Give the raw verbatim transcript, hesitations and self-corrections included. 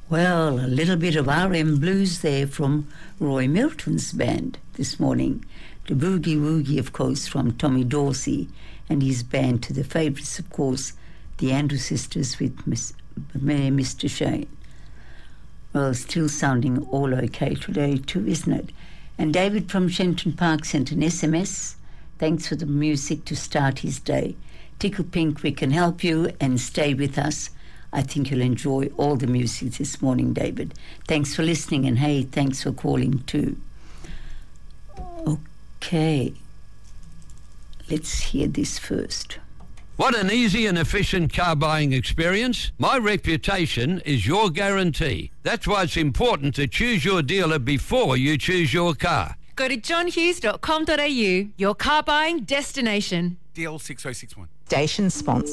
Well, a little bit of R M blues there from Roy Milton's band this morning. The Boogie Woogie, of course, from Tommy Dorsey and his band. To the favourites, of course, the Andrew Sisters with Miss, Mister Shane. Well, still sounding all okay today too, isn't it? And David from Shenton Park sent an S M S. Thanks for the music to start his day. Tickle Pink, we can help you and stay with us. I think you'll enjoy all the music this morning, David. Thanks for listening, and hey, thanks for calling too. Okay, let's hear this first. What an easy and efficient car buying experience. My reputation is your guarantee. That's why it's important to choose your dealer before you choose your car. Go to john hughes dot com dot a u, your car buying destination. D L six oh six one. Station sponsor.